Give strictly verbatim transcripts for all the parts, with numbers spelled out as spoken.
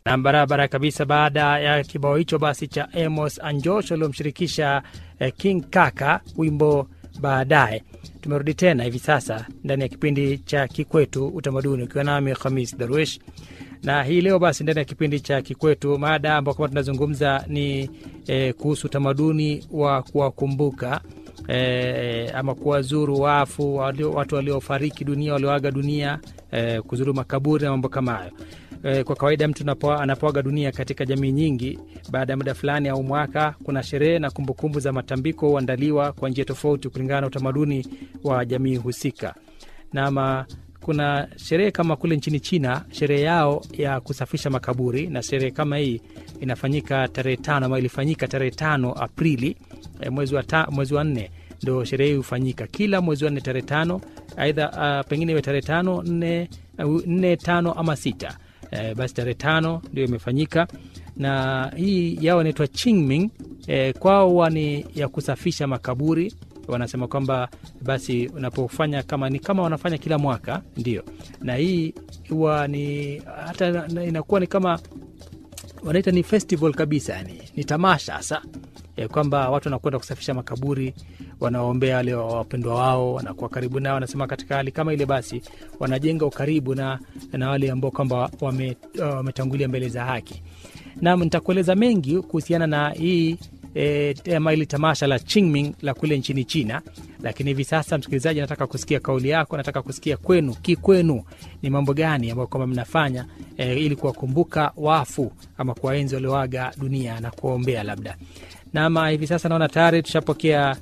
Na barabara kabisa. Baada ya kibao hicho basi cha Amos Anjosh aliyomshirikisha eh, King Kaka, wimbo Baadaye, tumerudi tena hivi sasa ndani ya kipindi cha Kikwetu Utamaduni ukiwa nami Khamis Darwish. Na hii leo basi ndani ya kipindi cha Kikwetu mada ambayo kama tunazungumza ni eh, kuhusu utamaduni wa kuwakumbuka eh, ama kuwazuru wafu, walio, watu waliofariki dunia, walioaga dunia, eh, kuzuru makaburi na mambo kama hayo. Kwa kawaida mtu anapoaga dunia katika jamii nyingi, baada ya muda fulani au mwaka, kuna sherehe na kumbukumbu za matambiko huandaliwa kwa njia tofauti kulingana na utamaduni wa jamii husika. Na ama kuna sherehe kama kule nchini China, sherehe yao ya kusafisha makaburi, na sherehe kama hii inafanyika tarehe tano ama ilifanyika tarehe tano Aprili, mwezi wa ta, mwezi wa nne ndio sherehe hii hufanyika kila mwezi wa nne tarehe tano, aidha uh, pengine iwe tarehe tano, nne, nne, tano ama sita. E, basi tarehe tano ndio imefanyika, na hii yao inaitwa Qingming. E, kwao ni ya kusafisha makaburi. Wanasema kwamba basi unapofanya kama ni kama wanafanya kila mwaka ndio, na hii huwa ni hata inakuwa ni kama wanaita ni festival kabisa, yani ni tamasha sasa, e, kwamba watu wanakwenda kusafisha makaburi, wanaombea wale wapendwa wao, wanakuwa karibu nao. Wanasema katika hali kama ile basi wanajenga ukaribu na na wale ambao kwamba wametangulia mbele za haki. Na nitakueleza mengi kuhusiana na hii e, maili tamasha la Qingming la kule nchini China, lakini hivi sasa msikilizaji, nataka kusikia kauli yako, nataka kusikia kwenu, kikwenu ni mambo gani ambayo kwamba mnafanya e, ili kuwakumbuka wafu ama kuwaenzi walioaga dunia na kuombea labda. Na ama hivi sasa naona tayari tushapokea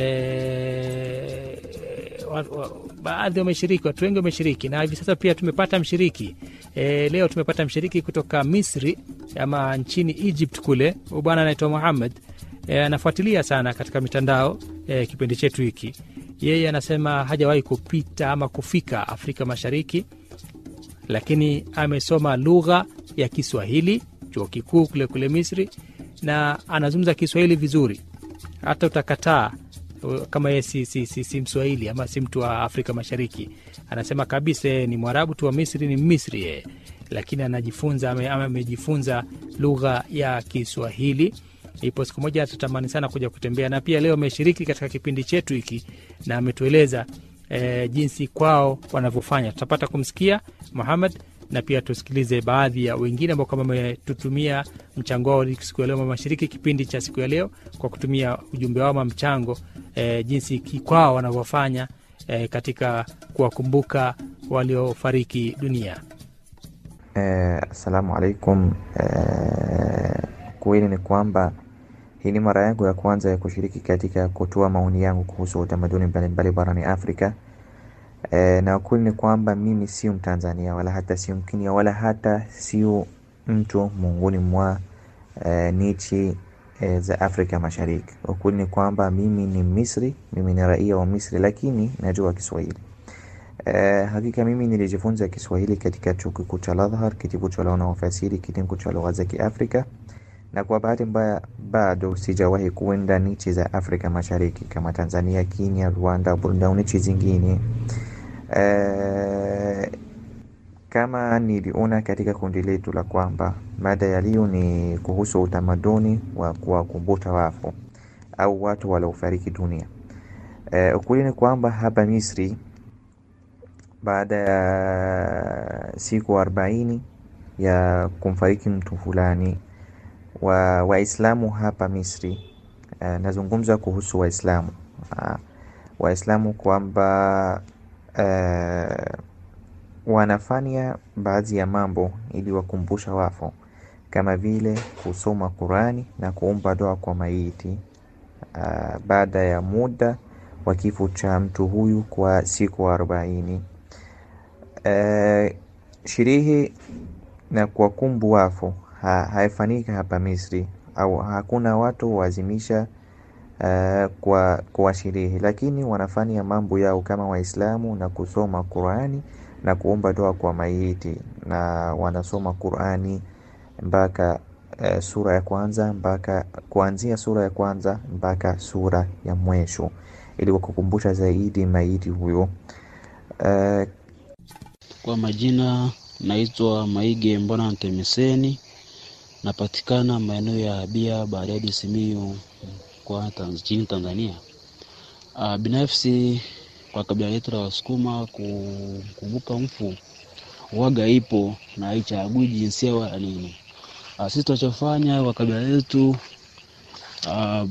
E, baadhi wameshiriki, watu wengi wameshiriki, na hivi sasa pia tumepata mshiriki e, leo tumepata mshiriki kutoka Misri ama nchini Egypt kule. Bwana anaitwa Muhammad, e, anafuatilia sana katika mitandao e, kipindi chetu hiki. Yeye anasema hajawahi kupita ama kufika Afrika Mashariki, lakini amesoma lugha ya Kiswahili chuo kikuu kule kule Misri, na anazungumza Kiswahili vizuri, hata utakataa kama yeye si, si, si, si Mswahili ama si mtu wa Afrika Mashariki. Anasema kabisa ni Mwarabu tu wa Misri, ni Misri yeye, lakini anajifunza ama amejifunza lugha ya Kiswahili. Ipo siku moja tutamani sana kuja kutembea, na pia leo ameshiriki katika kipindi chetu hiki na ametueleza e, jinsi kwao wanavyofanya. Tutapata kumsikia Muhammad na pia tusikilize baadhi ya wengine ambao kama wametutumia mchango wao siku ya leo, mashiriki kipindi cha siku ya leo kwa kutumia ujumbe wao mchango e, jinsi kwao wanavyofanya e, katika kuwakumbuka waliofariki dunia. Eh, assalamu alaikum. Eh, kweli ni kwamba hii ni mara yangu ya kwanza ya kushiriki katika kutoa maoni yangu kuhusu utamaduni mbalimbali barani Afrika. E, na ukweli ni kwamba mimi sio Mtanzania wala hata sio Mkenya wala hata sio mtu miongoni mwa e, nchi e, za Afrika Mashariki. Ukweli ni kwamba mimi ni Misri, mimi ni raia wa Misri, lakini najua Kiswahili. E, hakika mimi nilijifunza Kiswahili katika chuo kikuu cha Al-Azhar, kitivo cha lugha na ufasiri, kitengo cha lugha za Kiafrika, na kwa bahati mbaya bado sijawahi kuenda nchi za Afrika Mashariki kama Tanzania, Kenya, Rwanda, Burundi au nchi zingine. E, kama niliona katika kundi letu la kwamba mada ya leo ni kuhusu utamaduni wa kuwakumbuka wafu au watu waliofariki dunia. E, ukweli ni kwamba hapa Misri baada ya siku arobaini ya kumfariki mtu fulani wa Waislamu hapa Misri, uh, nazungumza kuhusu Waislamu uh, Waislamu kwamba uh, wanafanya baadhi ya mambo ili wakumbusha wafu, kama vile kusoma Qurani na kuomba dua kwa maiti uh, baada ya muda wa kifo cha mtu huyu kwa siku arobaini. Uh, sherehe na kuwakumbu wafu ha, haifanyika hapa Misri, au hakuna watu wazimisha uh, kwa kwa sherehe, lakini wanafanya mambo yao kama Waislamu na kusoma Qurani na kuomba dua kwa maiti, na wanasoma Qurani mpaka uh, sura ya kwanza mpaka kuanzia sura ya kwanza mpaka sura ya mwisho ili kukumbusha zaidi maiti huyo. Uh, Kwa majina naitwa Maige Mbona Ntemiseni, napatikana maeneo ya Bia, Bariadi, Simiyu kwa nchini Tanzania. Uh, binafsi kwa kabila letu la Wasukuma kukumbuka mfu waga ipo na haichagui jinsia wala nini. Uh, sisi tunachofanya kwa kabila letu uh,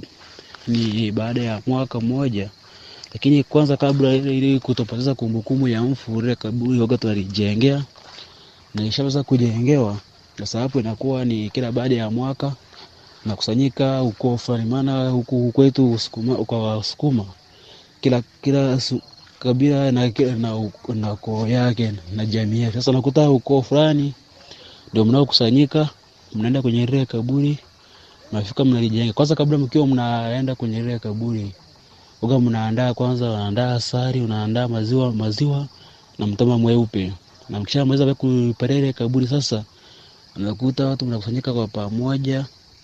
ni baada ya mwaka mmoja, lakini kwanza kabla ile ili kutopoteza kumbukumbu ya mfu, ile kaburi waga tulijengea na ishaweza kujengewa. Sasa hapo inakuwa ni kila baada ya mwaka na kusanyika ukoo fulani, maana huku kwetu Wasukuma, kwa Wasukuma kila kila su, kabila na na, na ukoo yake na jamii yake. Sasa nakuta ukoo fulani ndio mnao kusanyika, mnaenda kwenye ile kaburi, mnafika mnalijenga. Kwanza kabla mkiwa mnaenda kwenye ile kaburi, uga mnaandaa kwanza, unaandaa asali, unaandaa maziwa maziwa na mtama mweupe. Na mkishamaliza kuparele kaburi, sasa unakuta watu mnakusanyika kwa pamoja,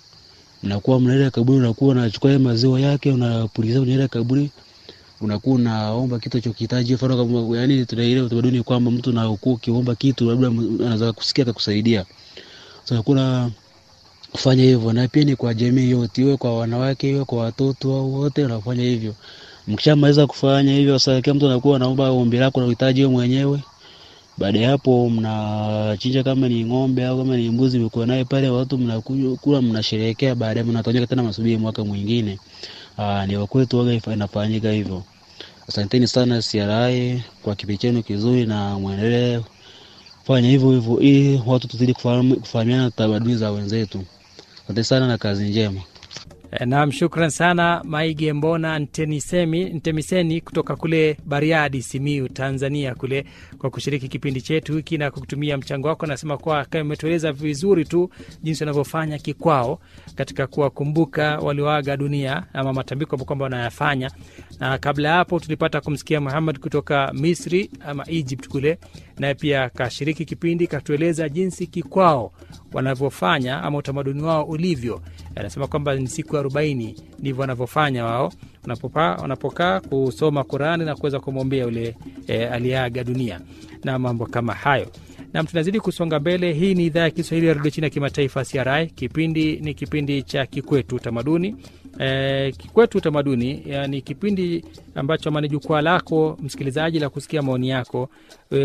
mnakuwa mnaenda kaburi, unakuwa unachukua maziwa yake unapuliza kwenye ile kaburi, unakuwa unaomba kitu chokihitaji. Mfano kama yani tunaile utamaduni kwamba mtu na ukuu kiomba kitu labda anaweza kusikia kukusaidia. Sasa kuna kufanya hivyo, na pia ni kwa jamii yote, iwe kwa wanawake iwe kwa watoto au wote wanafanya hivyo. Mkishamaliza kufanya hivyo, sasa kila mtu anakuwa anaomba ombi lako na uhitaji wewe mwenyewe. Baada ya hapo mnachinja, kama ni ng'ombe au kama ni mbuzi mko naye pale, watu mnakunywa kula, mnasherehekea. Baadaye mnatonyeka tena masubiri mwaka mwingine. Ah, ni wakwetu waga inafanyika hivyo. Asanteni sana C R I kwa kipindi chenu kizuri, na muendelee kufanya hivyo hivyo ili watu tuzidi kufahamiana tamaduni za wenzetu. Asante sana na kazi njema. Naam, shukran sana Maige Mbona Ntemisemi, Ntemiseni kutoka kule Bariadi, Simiyu, Tanzania kule, kwa kushiriki kipindi chetu hiki na kutumia mchango wako. Nasema kwa kama umetueleza vizuri tu jinsi wanavyofanya kikwao katika kuwakumbuka walioaga dunia ama matambiko kwamba wanayafanya. Na kabla hapo tulipata kumsikia Muhammad kutoka Misri ama Egypt kule, na pia kashiriki kipindi katueleza jinsi kikwao wanavyofanya ama utamaduni wao ulivyo. Anasema kwamba ni siku arobaini ndivyo wanavyofanya wao, wanapokaa wanapokaa kusoma Qur'ani na kuweza kumwombea yule e, aliaga dunia na mambo kama hayo. Na tunazidi kusonga mbele. Hii ni idhaa ya Kiswahili ya Radio China Kimataifa C R I. Kipindi ni kipindi cha Kikwetu Utamaduni. E, Kikwetu Utamaduni yani kipindi ambacho maana jukwaa lako msikilizaji la kusikia maoni yako. E,